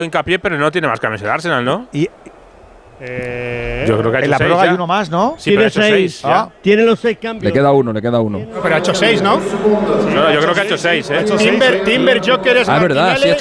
hincapié, pero no tiene más cambios el Arsenal, ¿no? Y yo creo que ha hecho en la 6 prórroga ya. hay uno más, ¿no? Sí, pero ha hecho 6. Tiene los 6 cambios. Le queda uno. Pero ha hecho 6, ¿no? No, yo creo que ha hecho 6, ¿eh? Timber, Joker, Ah, es verdad, sí,